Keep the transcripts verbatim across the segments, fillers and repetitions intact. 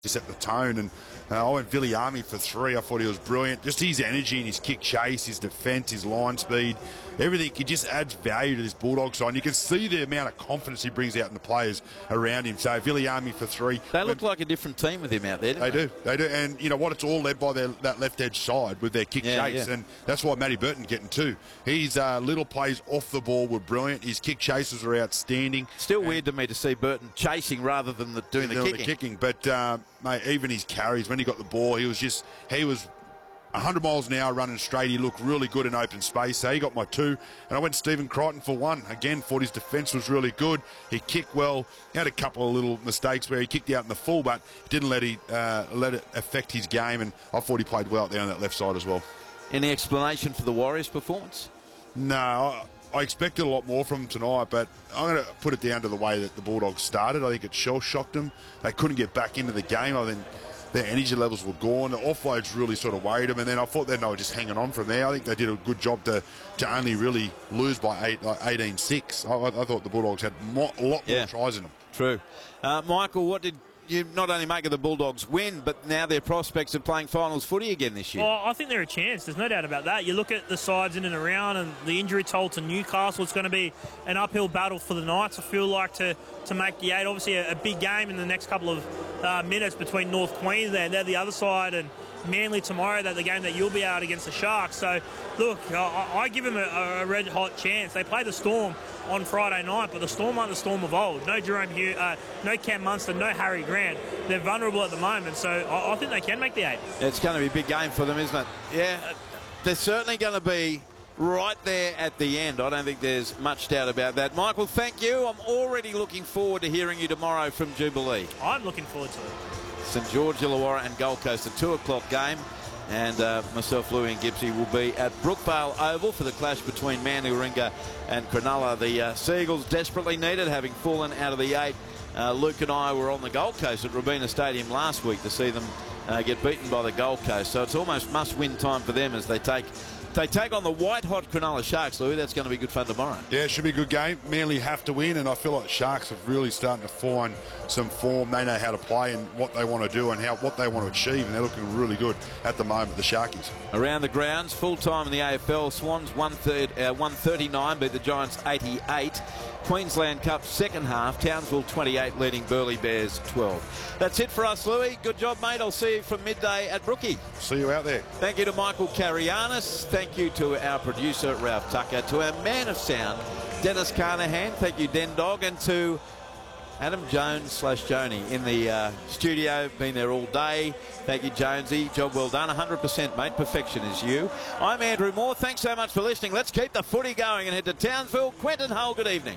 set the tone. And uh, I went Viliami for three. I thought he was brilliant. Just his energy and his kick chase, his defence, his line speed, everything. He just adds value to this Bulldog side. And you can see the amount of confidence he brings out in the players around him. So Viliami for three. They look like a different team with him out there, don't they? They do. They do. And you know what? It's all led by their, that left edge side with their kick yeah, chase. Yeah. And that's why Matty Burton getting two. His uh, little plays off the ball were brilliant. His kick chases are outstanding. Still and weird to me to see Burton chasing rather than the, doing the doing kicking. the kicking. But uh, mate, even his carries when he got the ball, he was just he was one hundred miles an hour running straight. He looked really good in open space. So he got my two. And I went Stephen Crichton for one. Again, thought his defence was really good. He kicked well. He had a couple of little mistakes where he kicked out in the full, but didn't let, he, uh, let it affect his game. And I thought he played well out there on that left side as well. Any explanation for the Warriors' performance? No, I, I expected a lot more from them tonight, but I'm going to put it down to the way that the Bulldogs started. I think it shell-shocked them. They couldn't get back into the game. I think their energy levels were gone. The offloads really sort of worried them, and then I thought then they were just hanging on from there. I think they did a good job to, to only really lose by eight, like eighteen six. I, I thought the Bulldogs had mo a lot more yeah. tries in them. True. Uh, Michael, what did you not only make of the Bulldogs win, but now their prospects of playing finals footy again this year? Well, I think they're a chance. There's no doubt about that. You look at the sides in and around and the injury toll to Newcastle. It's going to be an uphill battle for the Knights, I feel like, to, to make the eight. Obviously, a, a big game in the next couple of uh, minutes between North Queensland. They're the other side, and Manly tomorrow, that the game that you'll be out against the Sharks. So, look, I, I give them a, a red-hot chance. They play the Storm on Friday night, but the Storm aren't the Storm of old. No Jerome Hughes, uh, no Cam Munster, no Harry Grant. They're vulnerable at the moment, so I, I think they can make the eight. It's going to be a big game for them, isn't it? Yeah, they're certainly going to be right there at the end. I don't think there's much doubt about that. Michael, thank you. I'm already looking forward to hearing you tomorrow from Jubilee. I'm looking forward to it. St George, Illawarra and Gold Coast, a two o'clock game. And uh, myself, Louis and Gibbsy will be at Brookvale Oval for the clash between Manly Warringah and Cronulla. The uh, Seagulls desperately needed, having fallen out of the eight. Uh, Luke and I were on the Gold Coast at Robina Stadium last week to see them uh, get beaten by the Gold Coast. So it's almost must-win time for them as they take they take on the white-hot Cronulla Sharks, Louis. That's going to be good fun tomorrow. Yeah, it should be a good game. Manly have to win, and I feel like Sharks are really starting to find some form. They know how to play and what they want to do and how what they want to achieve, and they're looking really good at the moment, the Sharkies. Around the grounds, full-time in the A F L, Swans one thirty-nine beat the Giants eighty-eight. Queensland Cup second half, Townsville twenty-eight leading Burleigh Bears twelve. That's it for us, Louis. Good job, mate. I'll see you from midday at Brookie. See you out there. Thank you to Michael Carianis. Thank you to our producer, Ralph Tucker. To our man of sound, Dennis Carnahan. Thank you, Den Dog. And to Adam Jones slash Joni in the uh, studio. Been there all day. Thank you, Jonesy. Job well done. one hundred percent, mate. Perfection is you. I'm Andrew Moore. Thanks so much for listening. Let's keep the footy going and head to Townsville. Quentin Hull, good evening.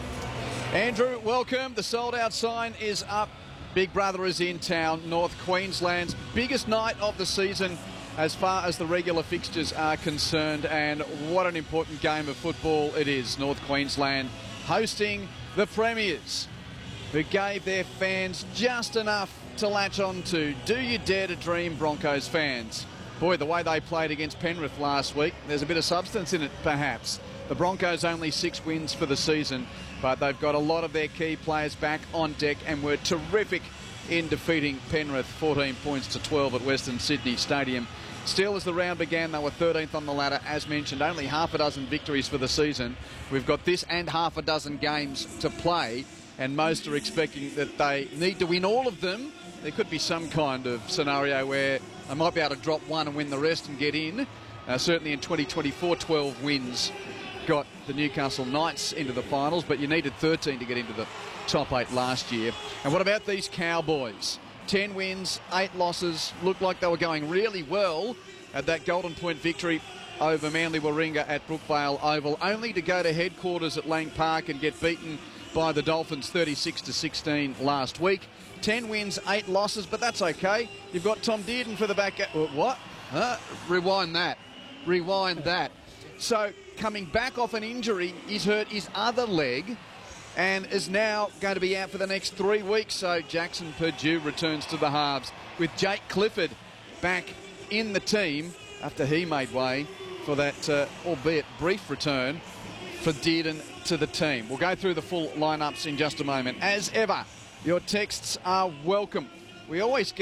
Andrew, welcome. The sold-out sign is up. Big Brother is in town. North Queensland's biggest night of the season as far as the regular fixtures are concerned. And what an important game of football it is. North Queensland hosting the Premiers, who gave their fans just enough to latch on to. Do you dare to dream, Broncos fans? Boy, the way they played against Penrith last week, there's a bit of substance in it, perhaps. The Broncos only six wins for the season, but they've got a lot of their key players back on deck and were terrific in defeating Penrith, fourteen points to twelve at Western Sydney Stadium. Still, as the round began, they were thirteenth on the ladder. As mentioned, only half a dozen victories for the season. We've got this and half a dozen games to play, and most are expecting that they need to win all of them. There could be some kind of scenario where they might be able to drop one and win the rest and get in. Uh, certainly in twenty twenty-four, twelve wins got the Newcastle Knights into the finals, but you needed thirteen to get into the top eight last year. And what about these Cowboys? ten wins, eight losses. Looked like they were going really well at that Golden Point victory over Manly Warringah at Brookvale Oval, only to go to headquarters at Lang Park and get beaten by the Dolphins thirty-six to sixteen last week. ten wins, eight losses, but that's okay. You've got Tom Dearden for the back. Uh, what? Huh? Rewind that. Rewind that. So, coming back off an injury, he's hurt his other leg and is now going to be out for the next three weeks. So, Jackson Purdue returns to the halves with Jake Clifford back in the team after he made way for that, uh, albeit brief return for Dearden to the team. We'll go through the full lineups in just a moment. As ever, your texts are welcome. We always get